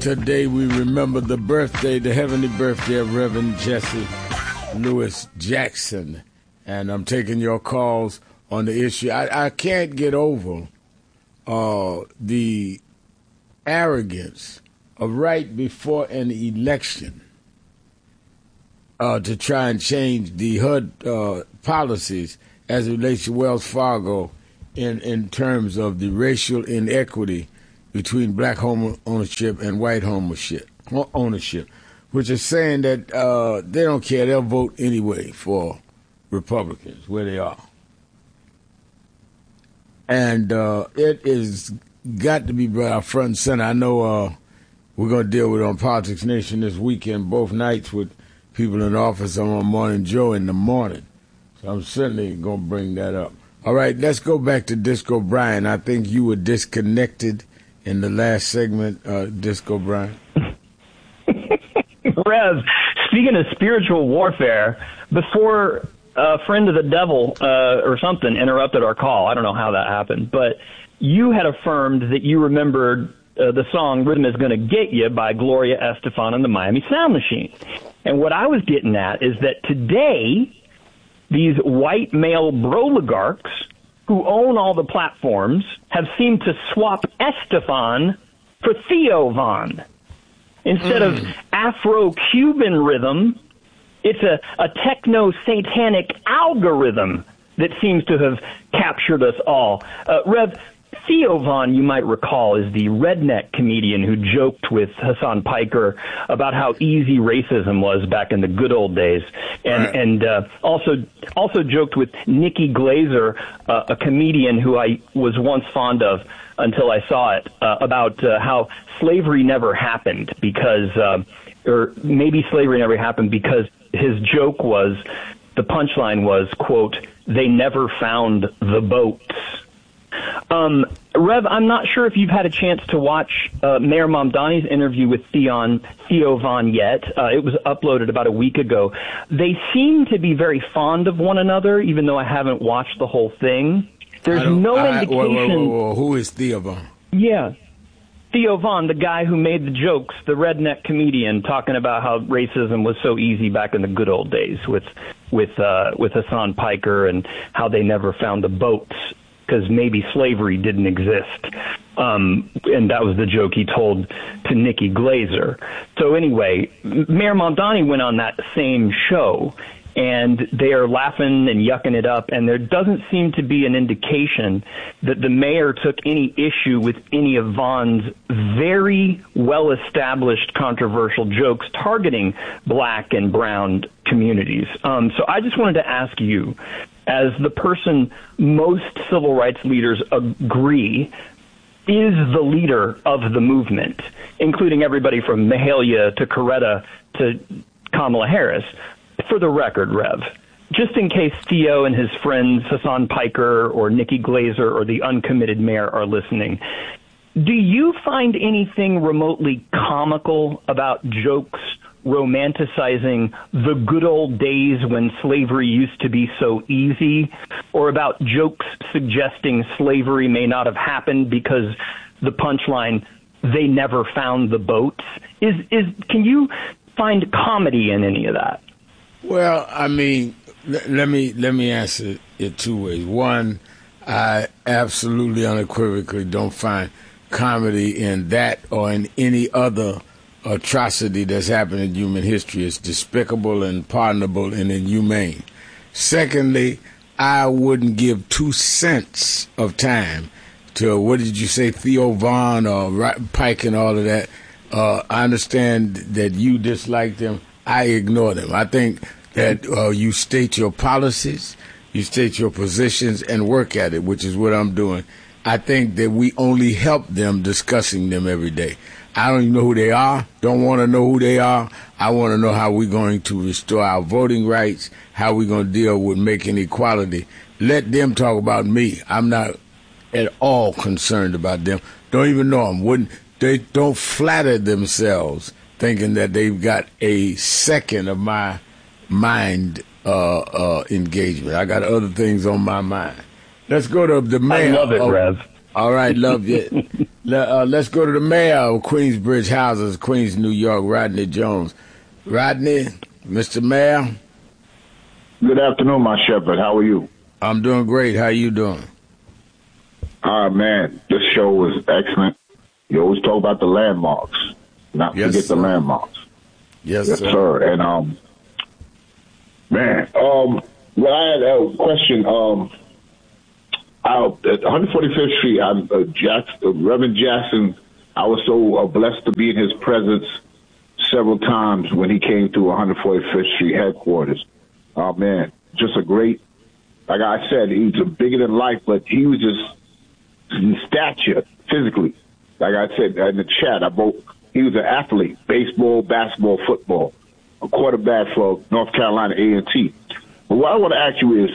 Today we remember the birthday, the heavenly birthday of Reverend Jesse Lewis Jackson. And I'm taking your calls on the issue. I can't get over the arrogance of right before an election to try and change the HUD policies as it relates to Wells Fargo in terms of the racial inequity between black home ownership and white ownership, which is saying that they don't care. They'll vote anyway for Republicans where they are. And it is got to be brought out front and center. I know we're going to deal with it on Politics Nation this weekend, both nights with people in the office. I'm on Morning Joe in the morning. So I'm certainly going to bring that up. All right, let's go back to Disco Brian. I think you were disconnected in the last segment, Disco Brian. Rev, speaking of spiritual warfare, before a friend of the devil or something interrupted our call, I don't know how that happened, but you had affirmed that you remembered the song Rhythm Is Gonna Get You by Gloria Estefan and the Miami Sound Machine. And what I was getting at is that today, these white male broligarchs who own all the platforms have seemed to swap Estefan for Theo Von. Instead of Afro-Cuban rhythm, it's a techno-satanic algorithm that seems to have captured us all. Rev, Theo Von, you might recall, is the redneck comedian who joked with Hassan Piker about how easy racism was back in the good old days, and also joked with Nikki Glazer, a comedian who I was once fond of until I saw it, about how slavery never happened because, or maybe slavery never happened because his joke was, the punchline was, quote, they never found the boats. Rev, I'm not sure if you've had a chance to watch Mayor Mamdani's interview with Theo Von yet. It was uploaded about a week ago. They seem to be very fond of one another, even though I haven't watched the whole thing. There's no indication. Whoa. Who is Theo Von? Yeah. Theo Von, the guy who made the jokes, the redneck comedian, talking about how racism was so easy back in the good old days with Hassan Piker and how they never found the boats because maybe slavery didn't exist. And that was the joke he told to Nikki Glazer. So anyway, Mayor Mamdani went on that same show, and they are laughing and yucking it up, and there doesn't seem to be an indication that the mayor took any issue with any of Von's very well-established controversial jokes targeting black and brown communities. So I just wanted to ask you, as the person most civil rights leaders agree is the leader of the movement, including everybody from Mahalia to Coretta to Kamala Harris, for the record, Rev, just in case Theo and his friends Hassan Piker or Nikki Glazer or the uncommitted mayor are listening, do you find anything remotely comical about jokes romanticizing the good old days when slavery used to be so easy, or about jokes suggesting slavery may not have happened because the punchline, they never found the boats? Can you find comedy in any of that? Well, I mean, let me answer it two ways. One, I absolutely unequivocally don't find comedy in that or in any other atrocity that's happened in human history. It's despicable and pardonable and inhumane. Secondly, I wouldn't give 2 cents of time to, what did you say, Theo Von or Pike and all of that. I understand that you dislike them. I ignore them. I think that you state your policies, you state your positions, and work at it, which is what I'm doing. I think that we only help them discussing them every day. I don't even know who they are, don't want to know who they are. I want to know how we're going to restore our voting rights, how we're going to deal with making equality. Let them talk about me. I'm not at all concerned about them. Don't even know them. They don't flatter themselves thinking that they've got a second of my mind engagement. I got other things on my mind. Let's go to the mayor. I love it, Rev. All right, love you. Let's go to the mayor of Queensbridge Houses, Queens, New York, Rodney Jones. Rodney, Mr. Mayor. Good afternoon, my shepherd. How are you? I'm doing great. How you doing? Man, this show was excellent. You always talk about the landmarks, not forget the landmarks. Yes, sir. And man, well, I had a question. At 145th Street, Reverend Jackson, I was so blessed to be in his presence several times when he came to 145th Street headquarters. Oh, man, just a great, like I said, he was bigger than life, but he was just in stature, physically. Like I said in the chat, he was an athlete, baseball, basketball, football, a quarterback for North Carolina A&T. But what I want to ask you is,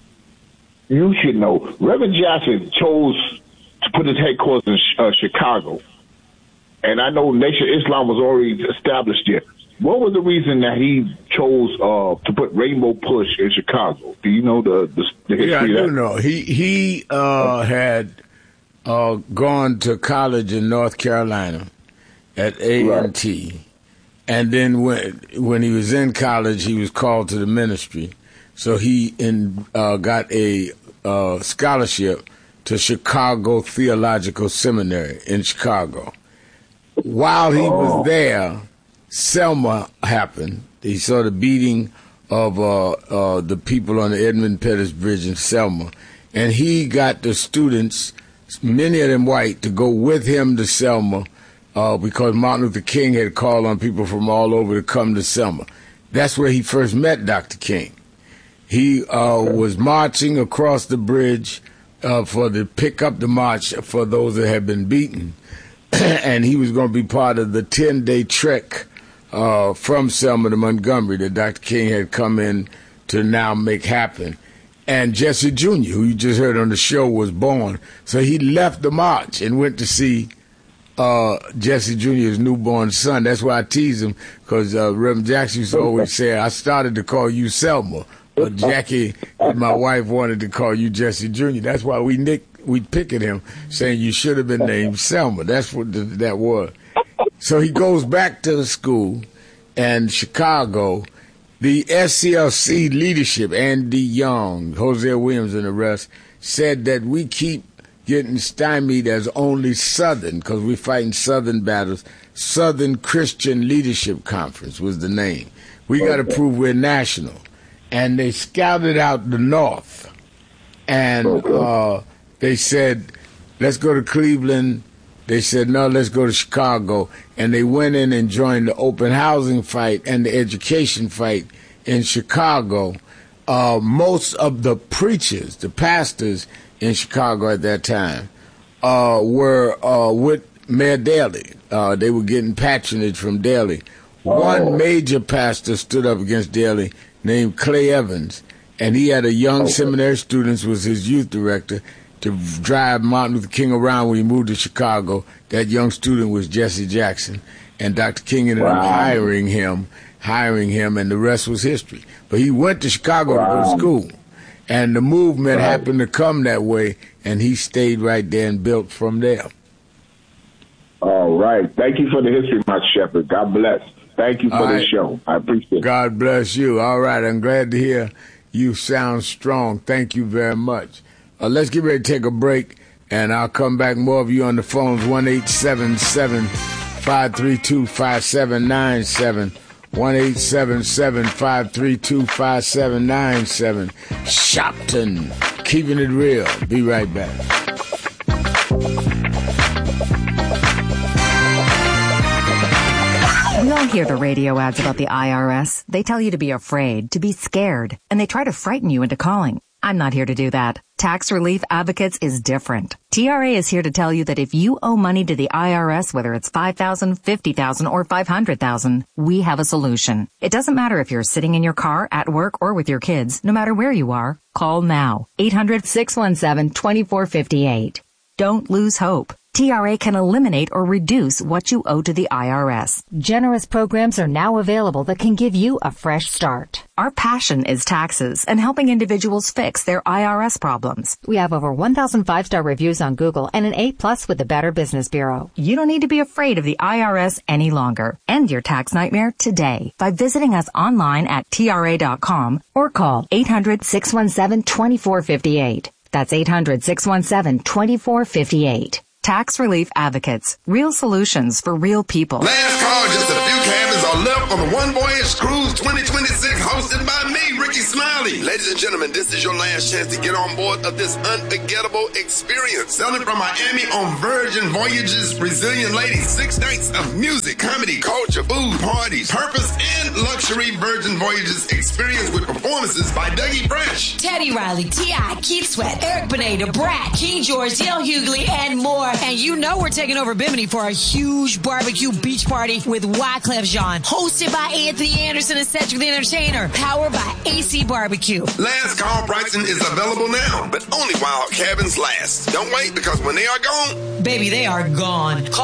you should know, Reverend Jackson chose to put his headquarters in Chicago. And I know Nation of Islam was already established there. What was the reason that he chose to put Rainbow Push in Chicago? Do you know the history of that? Yeah, I do know. He had gone to college in North Carolina at A&T. Right. And then when he was in college, he was called to the ministry. So he got a scholarship to Chicago Theological Seminary in Chicago. While he was there, Selma happened. He saw the beating of the people on the Edmund Pettus Bridge in Selma. And he got the students, many of them white, to go with him to Selma because Martin Luther King had called on people from all over to come to Selma. That's where he first met Dr. King. He was marching across the bridge to pick up the march for those that had been beaten. And he was going to be part of the 10-day trek from Selma to Montgomery that Dr. King had come in to now make happen. And Jesse Jr., who you just heard on the show, was born. So he left the march and went to see Jesse Jr.'s newborn son. That's why I tease him, because Reverend Jackson used to always say, I started to call you Selma, but Jackie, my wife, wanted to call you Jesse Jr. That's why we pick at him, saying you should have been named Selma. That's what that was. So he goes back to the school, and Chicago, the SCLC leadership, Andy Young, Hosea Williams, and the rest, said that we keep getting stymied as only Southern, because we're fighting Southern battles. Southern Christian Leadership Conference was the name. We got to prove we're national. And they scouted out the North, and they said, let's go to Cleveland. They said, no, let's go to Chicago. And they went in and joined the open housing fight and the education fight in Chicago. Most of the preachers, the pastors in Chicago at that time, were with Mayor Daley. They were getting patronage from Daley. One major pastor stood up against Daley named Clay Evans, and he had a young seminary student, was his youth director, to drive Martin Luther King around when he moved to Chicago. That young student was Jesse Jackson, and Dr. King ended up hiring him, and the rest was history. But he went to Chicago to go to school, and the movement happened to come that way, and he stayed right there and built from there. All right. Thank you for the history, my shepherd. God bless. Thank you for this show. I appreciate it. God bless you. All right. I'm glad to hear you sound strong. Thank you very much. Let's get ready to take a break, and I'll come back. More of you on the phones, 1-877-532-5797, 1-877-532-5797. Shopton, keeping it real. Be right back. We all hear the radio ads about the IRS. They tell you to be afraid, to be scared, and they try to frighten you into calling. I'm not here to do that. Tax Relief Advocates is different. TRA is here to tell you that if you owe money to the IRS, whether it's $5,000, $50,000, or $500,000, we have a solution. It doesn't matter if you're sitting in your car, at work, or with your kids. No matter where you are, call now. 800-617-2458. Don't lose hope. TRA can eliminate or reduce what you owe to the IRS. Generous programs are now available that can give you a fresh start. Our passion is taxes and helping individuals fix their IRS problems. We have over 1,000 5-star reviews on Google and an A+ with the Better Business Bureau. You don't need to be afraid of the IRS any longer. End your tax nightmare today by visiting us online at TRA.com or call 800-617-2458. That's 800-617-2458. Tax Relief Advocates. Real solutions for real people. Last call, just a few cabins are left on the One Voyage Cruise 2026 hosted by me, Ricky Smiley. Ladies and gentlemen, this is your last chance to get on board of this unforgettable experience. Sailing from Miami on Virgin Voyages, Resilient Ladies. 6 nights of music, comedy, culture, food, parties, purpose, and luxury Virgin Voyages experience with performances by Dougie Fresh, Teddy Riley, T.I., Keith Sweat, Eric Benet, Brat, King George, Dale Hughley, and more. And you know we're taking over Bimini for a huge barbecue beach party with Wyclef Jean, hosted by Anthony Anderson and Cedric the Entertainer, powered by AC Barbecue. Last call pricing is available now, but only while cabins last. Don't wait, because when they are gone, baby, they are gone.